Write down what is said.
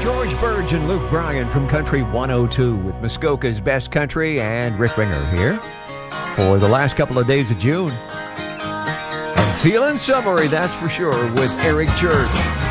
George Burge and Luke Bryan from Country 102 with Muskoka's Best Country and Rick Ringer here for the last couple of days of June. I'm feeling summery, that's for sure, with Eric Church.